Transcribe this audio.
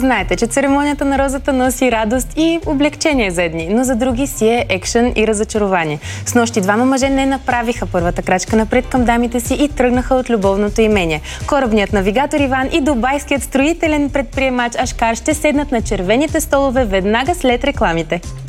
Знаете, че церемонията на розата носи радост и облегчение за едни, но за други си е екшън и разочарование. Снощи двама мъже не направиха първата крачка напред към дамите си и тръгнаха от любовното имение. Корабният навигатор Иван и дубайският строителен предприемач Ашкар ще седнат на червените столове веднага след рекламите.